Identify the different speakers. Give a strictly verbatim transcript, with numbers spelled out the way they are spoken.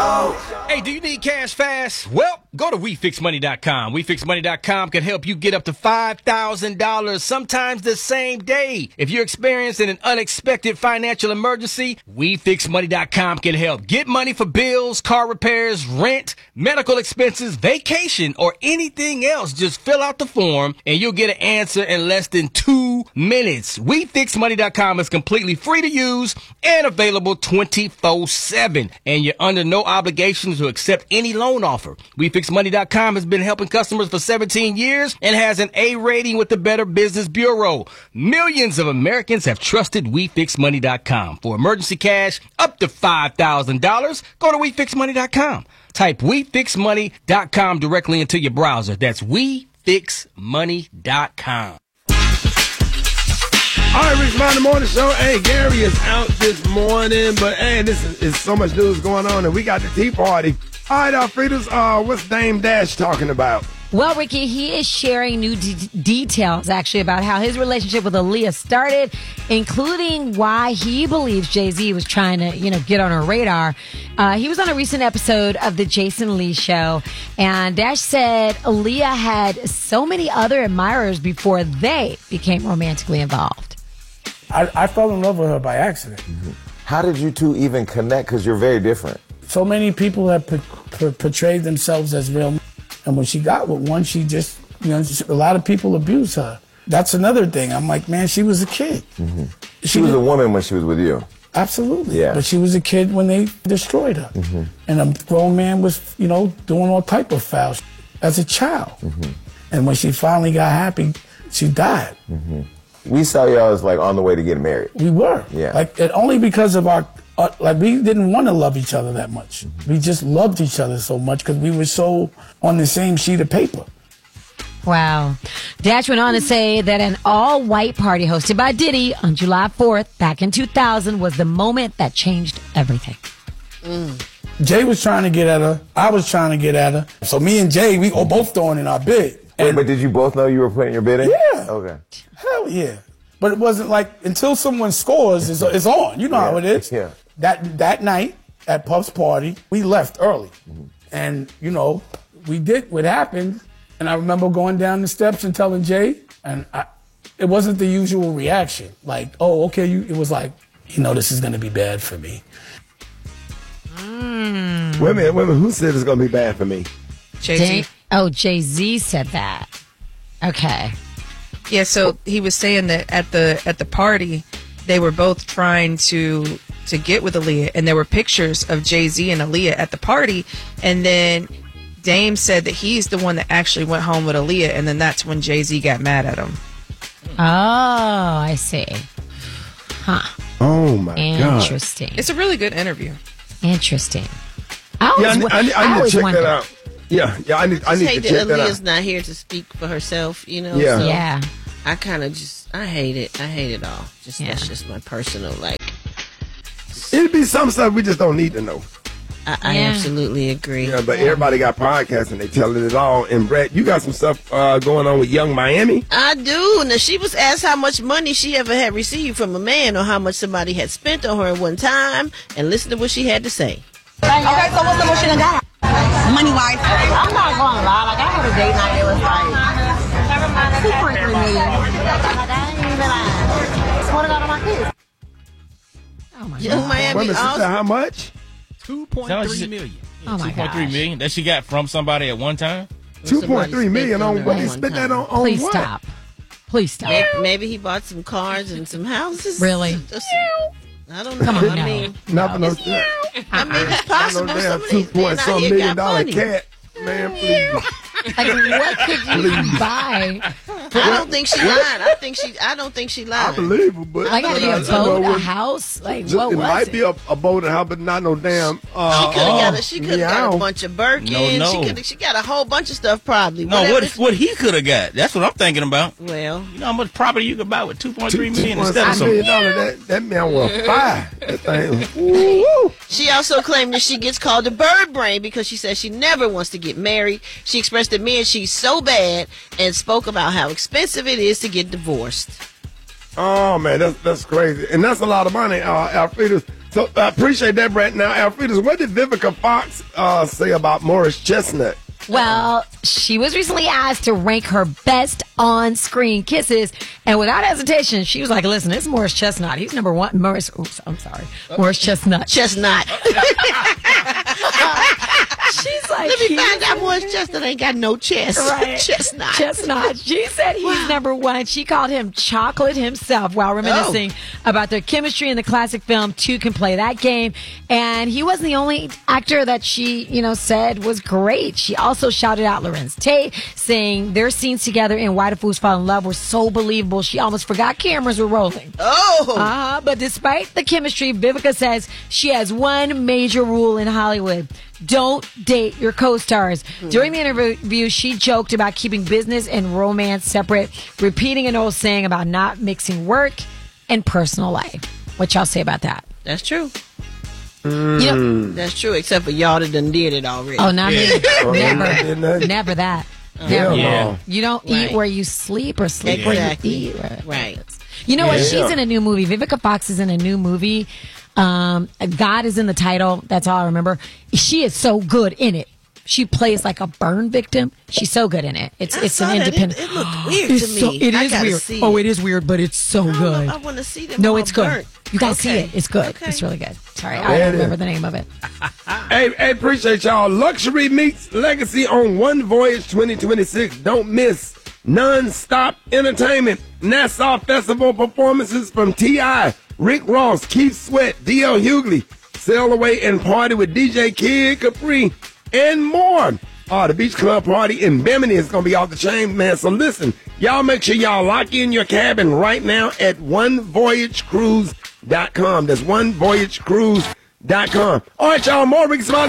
Speaker 1: Hey, do you need cash fast? Well, go to we fix money dot com. we fix money dot com can help you get up to five thousand dollars, sometimes the same day. If you're experiencing an unexpected financial emergency, we fix money dot com can help. Get money for bills, car repairs, rent, medical expenses, vacation, or anything else. Just fill out the form and you'll get an answer in less than two minutes. we fix money dot com is completely free to use and available twenty-four seven. And you're under no obligation to accept any loan offer. we fix money dot com has been helping customers for seventeen years and has an A rating with the Better Business Bureau. Millions of Americans have trusted we fix money dot com. For emergency cash up to five thousand dollars, go to we fix money dot com. Type we fix money dot com directly into your browser. That's we fix money dot com.
Speaker 2: All right, Rick Smiley Morning Show. Hey, Gary is out this morning, but hey, this is, is so much news going on, and we got the Tea Party. All right, Alfreda's, uh, what's Dame Dash talking about?
Speaker 3: Well, Ricky, he is sharing new de- details, actually, about how his relationship with Aaliyah started, including why he believes Jay-Z was trying to, you know, get on her radar. Uh, he was on a recent episode of The Jason Lee Show, and Dash said Aaliyah had so many other admirers before they became romantically involved.
Speaker 4: I, I fell in love with her by accident.
Speaker 5: Mm-hmm. How did you two even connect? Because you're very different.
Speaker 4: So many people have p- p- portrayed themselves as real, and when she got with one, she just, you know, a lot of people abuse her. That's another thing. I'm like, man, she was a kid.
Speaker 5: Mm-hmm. She,
Speaker 4: she
Speaker 5: was
Speaker 4: did,
Speaker 5: a woman when she was with you.
Speaker 4: Absolutely.
Speaker 5: Yeah.
Speaker 4: But she was a kid when they destroyed her. Mm-hmm. And a grown man was, you know, doing all type of foul shit as a child. Mm-hmm. And when she finally got happy, she died.
Speaker 5: Mm-hmm. We saw y'all as like on the way to getting married.
Speaker 4: We were.
Speaker 5: Yeah.
Speaker 4: Like, and only because of our, uh, like, we didn't want to love each other that much. Mm-hmm. We just loved each other so much because we were so on the same sheet of paper.
Speaker 3: Wow. Dash went on to say that an all-white party hosted by Diddy on July fourth back in two thousand was the moment that changed everything.
Speaker 4: Mm. Jay was trying to get at her. I was trying to get at her. So me and Jay, we were both throwing in our bid.
Speaker 5: Wait, but did you both know you were putting your bid in?
Speaker 4: Yeah.
Speaker 5: Okay.
Speaker 4: Hell yeah. But it wasn't like, until someone scores, it's, it's on. You know
Speaker 5: yeah.
Speaker 4: how it is.
Speaker 5: Yeah.
Speaker 4: That that night at Puff's party, we left early. Mm-hmm. And, you know, we did what happened. And I remember going down the steps and telling Jay, and I, it wasn't the usual reaction. Like, oh, okay, you, it was like, you know, this is going to be bad for me.
Speaker 3: Mm.
Speaker 2: Wait a minute, wait a minute. Who said it's going to be bad for me?
Speaker 3: Jay-Z. Oh, Jay-Z said that. Okay.
Speaker 6: Yeah, so he was saying that at the at the party, they were both trying to to get with Aaliyah, and there were pictures of Jay-Z and Aaliyah at the party, and then Dame said that he's the one that actually went home with Aaliyah, and then that's when Jay-Z got mad at him.
Speaker 3: Oh, I see. Huh.
Speaker 2: Oh, my God.
Speaker 3: Interesting.
Speaker 6: It's a really good interview.
Speaker 3: Interesting. I always,
Speaker 2: yeah, I need, I need, I
Speaker 3: I
Speaker 2: need
Speaker 3: always
Speaker 2: to check
Speaker 3: wonder.
Speaker 2: that out. Yeah, yeah, I need, I need
Speaker 7: hate
Speaker 2: to check
Speaker 7: that
Speaker 2: that
Speaker 7: Aaliyah's
Speaker 2: out.
Speaker 7: not here to speak for herself, you know?
Speaker 2: Yeah.
Speaker 7: So
Speaker 3: Yeah.
Speaker 7: I kind of just, I hate it. I hate it all. Just
Speaker 3: Yeah.
Speaker 7: That's just my personal, like.
Speaker 2: It'd be some stuff we just don't need to know.
Speaker 7: I, I
Speaker 3: Yeah.
Speaker 7: absolutely agree.
Speaker 2: Yeah, but everybody got podcasts and they telling it all. And Brett, you got some stuff uh, going on with Young Miami?
Speaker 7: I do. Now, she was asked how much money she ever had received from a man or how much somebody had spent on her at one time. And listen to what she had to say.
Speaker 8: Okay, so what's the most she done got? Money wise? I'm not gonna lie. Like, I had a date night. It was like two point three million. Like, I ain't even lying. Swear to God on my kids.
Speaker 3: Oh, my
Speaker 7: Young
Speaker 3: God.
Speaker 7: Miami
Speaker 2: Wait a minute, sister,
Speaker 7: also.
Speaker 2: how much?
Speaker 1: two point three million.
Speaker 3: Oh, my
Speaker 1: two point three
Speaker 3: gosh.
Speaker 1: million that she got from somebody at one time.
Speaker 2: Two point three million
Speaker 7: spent on
Speaker 2: on
Speaker 7: her
Speaker 2: what?
Speaker 7: at
Speaker 2: He
Speaker 7: one
Speaker 2: spent that
Speaker 7: time.
Speaker 2: on, on
Speaker 3: Please
Speaker 2: what?
Speaker 3: stop. Please stop.
Speaker 7: Maybe, maybe he bought some cars and some houses.
Speaker 3: Really?
Speaker 7: Just- I don't know.
Speaker 3: Come on,
Speaker 7: I
Speaker 3: no.
Speaker 7: mean,
Speaker 2: Nothing. No,
Speaker 7: I mean, it's
Speaker 2: no
Speaker 7: possible.
Speaker 2: damn
Speaker 7: Some of
Speaker 2: two
Speaker 7: these men
Speaker 2: point
Speaker 7: out
Speaker 2: some
Speaker 7: here
Speaker 2: million
Speaker 7: got
Speaker 2: dollar
Speaker 7: money.
Speaker 2: cat. Man, please.
Speaker 3: Like, what could you buy?
Speaker 7: I don't think she lied. I think she. I don't think she lied.
Speaker 2: I believe her, but
Speaker 3: Like, gotta be
Speaker 2: I-
Speaker 3: a
Speaker 2: I know
Speaker 3: boat, a
Speaker 2: what-
Speaker 3: house? Like,
Speaker 2: Just-
Speaker 3: what
Speaker 2: it
Speaker 3: was
Speaker 2: might
Speaker 3: it?
Speaker 2: be a, a boat and house, but not no damn. Uh,
Speaker 7: She could have got
Speaker 2: uh,
Speaker 7: a. She could have got
Speaker 2: meow.
Speaker 7: a bunch of Birkins.
Speaker 1: No, no.
Speaker 7: She could. She got a whole bunch of stuff probably.
Speaker 1: No,
Speaker 7: Whatever
Speaker 1: what
Speaker 7: it's-
Speaker 1: what he could have got? That's what I'm thinking about.
Speaker 7: Well,
Speaker 1: You know how much property you could buy with two point
Speaker 2: Two-
Speaker 1: three million
Speaker 2: two point
Speaker 1: instead of
Speaker 2: six
Speaker 1: some.
Speaker 2: million dollars, that, that man was fire. That thing. Woo-woo.
Speaker 7: she also claimed that she gets called a bird brain because she says she never wants to get married. She expressed that men she's so bad and spoke about how expensive it is to get divorced.
Speaker 2: Oh man, that's that's crazy, and that's a lot of money. Uh, Alfreda's, So I appreciate that, Brett. Now, Alfredas, what did Vivica Fox uh, say about Morris Chestnut?
Speaker 3: Well, she was recently asked to rank her best on-screen kisses, and without hesitation, she was like, listen, it's Morris Chestnut. He's number one. Morris, oops, I'm sorry. Morris Chestnut.
Speaker 7: Chestnut.
Speaker 3: She's like,
Speaker 7: Let me
Speaker 3: he's-
Speaker 7: find out Morris Chestnut ain't got no chest.
Speaker 3: Right.
Speaker 7: Chestnut.
Speaker 3: Chestnut. She said he's number one. She called him Chocolate himself while reminiscing
Speaker 7: Oh.
Speaker 3: about their chemistry in the classic film Two Can Play That Game. And he wasn't the only actor that she, you know, said was great. She also shouted out Lorenz Tate, saying their scenes together in Why Do Fools Fall in Love were so believable. She almost forgot cameras were rolling.
Speaker 7: Oh.
Speaker 3: Uh, but despite the chemistry, Vivica says she has one major rule in Hollywood. Don't date your co-stars. During the interview, she joked about keeping business and romance separate, repeating an old saying about not mixing work and personal life. What y'all say about that?
Speaker 7: That's true.
Speaker 3: You know,
Speaker 7: That's true, except for y'all that done did it already.
Speaker 3: oh, not me. Never.
Speaker 2: Didn't they?
Speaker 3: Never that.
Speaker 2: Hell
Speaker 3: Never.
Speaker 2: no.
Speaker 3: You don't
Speaker 7: Right.
Speaker 3: eat where you sleep or sleep
Speaker 7: Exactly.
Speaker 3: where you eat.
Speaker 7: Right.
Speaker 3: You know what?
Speaker 2: Yeah.
Speaker 3: She's in a new movie. Vivica Fox is in a new movie. Um, God is in the title. That's all I remember. She is so good in it. She plays like a burn victim. She's so good in it. It's
Speaker 7: I
Speaker 3: it's
Speaker 7: saw
Speaker 3: an
Speaker 7: that.
Speaker 3: independent.
Speaker 7: It, it looked weird
Speaker 3: It's
Speaker 7: to me.
Speaker 3: so, it
Speaker 7: I
Speaker 3: is
Speaker 7: gotta
Speaker 3: weird.
Speaker 7: see
Speaker 3: Oh,
Speaker 7: it.
Speaker 3: it is weird, but it's so
Speaker 7: I don't
Speaker 3: good.
Speaker 7: know if I want to see them.
Speaker 3: No,
Speaker 7: all
Speaker 3: it's good.
Speaker 7: burnt.
Speaker 3: You gotta see
Speaker 7: Okay.
Speaker 3: it. It's good.
Speaker 7: Okay.
Speaker 3: It's really good. Sorry, I
Speaker 2: Yeah,
Speaker 3: don't
Speaker 2: it
Speaker 3: remember
Speaker 2: is.
Speaker 3: the name of it.
Speaker 2: Hey, hey, appreciate y'all. Luxury meets legacy on One Voyage twenty twenty-six. Don't miss non-stop entertainment. Nassau Festival performances from T I, Rick Ross, Keith Sweat, D L Hughley. Sail away and party with D J Kid Capri and more. Oh, the Beach Club party in Bimini is going to be off the chain, man. So listen, y'all make sure y'all lock in your cabin right now at one voyage cruise dot com. That's one voyage cruise dot com. All right, y'all, more Rick Smiley.